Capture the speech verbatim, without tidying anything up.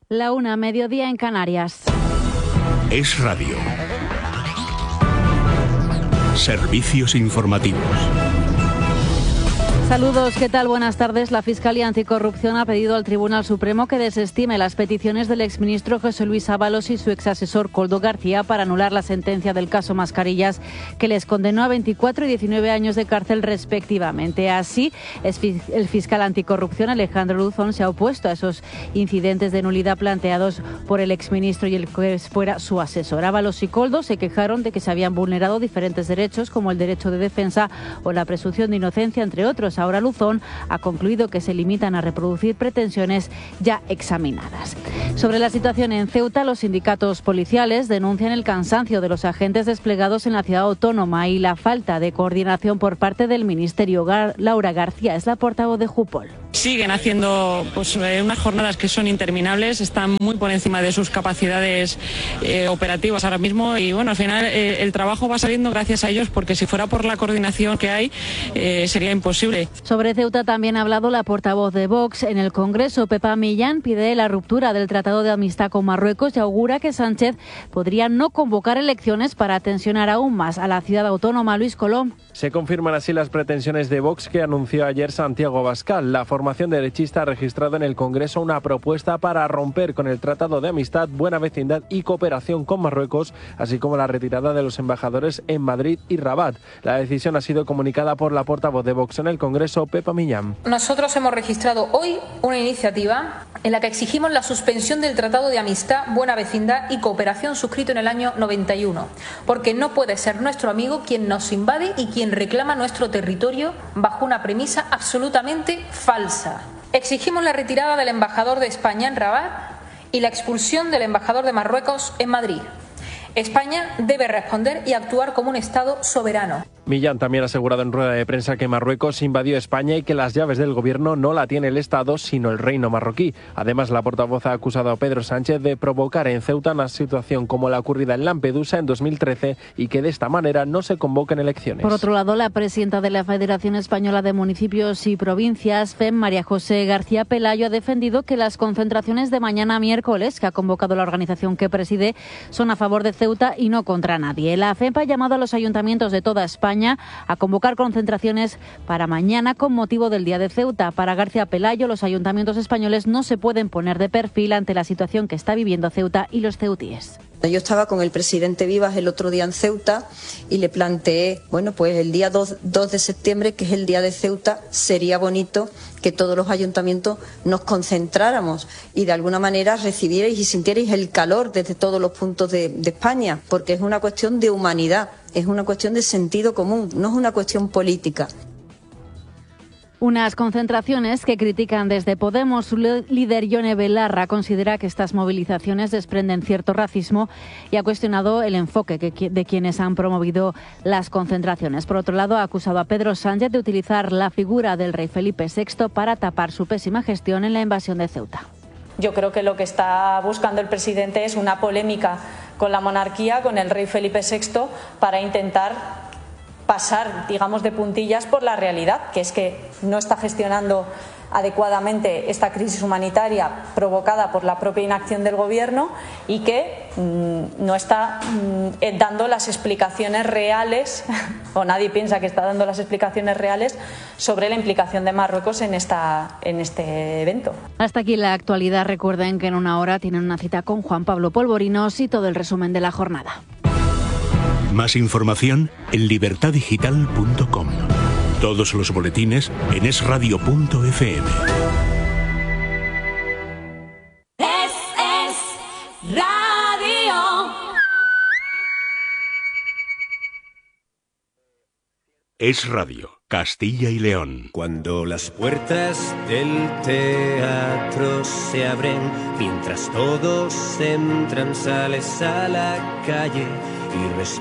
La una, mediodía en Canarias. Es Radio. Servicios informativos. Saludos, ¿qué tal? Buenas tardes. La Fiscalía Anticorrupción ha pedido al Tribunal Supremo que desestime las peticiones del exministro José Luis Ábalos y su exasesor Koldo García para anular la sentencia del caso Mascarillas, que les condenó a veinticuatro y diecinueve años de cárcel respectivamente. Así, el fiscal anticorrupción Alejandro Luzón se ha opuesto a esos incidentes de nulidad planteados por el exministro y el que fuera su asesor. Ábalos y Koldo se quejaron de que se habían vulnerado diferentes derechos, como el derecho de defensa o la presunción de inocencia, entre otros. Ahora Luzón ha concluido que se limitan a reproducir pretensiones ya examinadas. Sobre la situación en Ceuta, los sindicatos policiales denuncian el cansancio de los agentes desplegados en la ciudad autónoma y la falta de coordinación por parte del Ministerio. Gar- Laura García es la portavoz de Jupol. Siguen haciendo pues, eh, unas jornadas que son interminables, están muy por encima de sus capacidades eh, operativas ahora mismo y bueno, al final eh, el trabajo va saliendo gracias a ellos, porque si fuera por la coordinación que hay eh, sería imposible. Sobre Ceuta también ha hablado la portavoz de Vox en el Congreso. Pepa Millán pide la ruptura del Tratado de Amistad con Marruecos y augura que Sánchez podría no convocar elecciones para tensionar aún más a la ciudad autónoma. Luis Colom. Se confirman así las pretensiones de Vox que anunció ayer Santiago Abascal. La formación derechista ha registrado en el Congreso una propuesta para romper con el Tratado de Amistad, Buena Vecindad y Cooperación con Marruecos, así como la retirada de los embajadores en Madrid y Rabat. La decisión ha sido comunicada por la portavoz de Vox en el Congreso, Pepa Millán. Nosotros hemos registrado hoy una iniciativa en la que exigimos la suspensión del Tratado de Amistad, Buena Vecindad y Cooperación suscrito en el año noventa y uno, porque no puede ser nuestro amigo quien nos invade y quien reclama nuestro territorio bajo una premisa absolutamente falsa. Exigimos la retirada del embajador de España en Rabat y la expulsión del embajador de Marruecos en Madrid. España debe responder y actuar como un Estado soberano. Millán también ha asegurado en rueda de prensa que Marruecos invadió España y que las llaves del gobierno no la tiene el Estado, sino el reino marroquí. Además, la portavoz ha acusado a Pedro Sánchez de provocar en Ceuta una situación como la ocurrida en Lampedusa en dos mil trece y que de esta manera no se convoquen elecciones. Por otro lado, la presidenta de la Federación Española de Municipios y Provincias, F E M, María José García Pelayo, ha defendido que las concentraciones de mañana miércoles, que ha convocado la organización que preside, son a favor de Ceuta y no contra nadie. La F E M ha llamado a los ayuntamientos de toda España a convocar concentraciones para mañana con motivo del Día de Ceuta. Para García Pelayo, los ayuntamientos españoles no se pueden poner de perfil ante la situación que está viviendo Ceuta y los ceutíes. Yo estaba con el presidente Vivas el otro día en Ceuta y le planteé, bueno, pues el día dos de septiembre, que es el día de Ceuta, sería bonito que todos los ayuntamientos nos concentráramos y de alguna manera recibierais y sintierais el calor desde todos los puntos de, de España, porque es una cuestión de humanidad, es una cuestión de sentido común, no es una cuestión política. Unas concentraciones que critican desde Podemos. Su líder, Yone Belarra, considera que estas movilizaciones desprenden cierto racismo y ha cuestionado el enfoque que, de quienes han promovido las concentraciones. Por otro lado, ha acusado a Pedro Sánchez de utilizar la figura del rey Felipe sexto para tapar su pésima gestión en la invasión de Ceuta. Yo creo que lo que está buscando el presidente es una polémica con la monarquía, con el rey Felipe sexto, para intentar pasar, digamos, de puntillas por la realidad, que es que no está gestionando adecuadamente esta crisis humanitaria provocada por la propia inacción del gobierno y que mmm, no está mmm, dando las explicaciones reales, o nadie piensa que está dando las explicaciones reales sobre la implicación de Marruecos en, esta, en este evento. Hasta aquí la actualidad. Recuerden que en una hora tienen una cita con Juan Pablo Polvorinos y todo el resumen de la jornada. Más información en libertad digital punto com. Todos los boletines en es radio punto efe eme. Es, es radio. Es Radio, Castilla y León. Cuando las puertas del teatro se abren, mientras todos entran, sales a la calle y